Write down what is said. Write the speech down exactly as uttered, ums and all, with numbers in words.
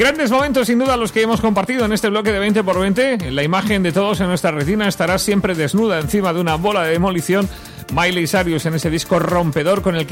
Grandes momentos sin duda los que hemos compartido en este bloque de veinte por veinte. La imagen de todos en nuestra retina estará siempre desnuda encima de una bola de demolición. Miley Cyrus en ese disco rompedor con el que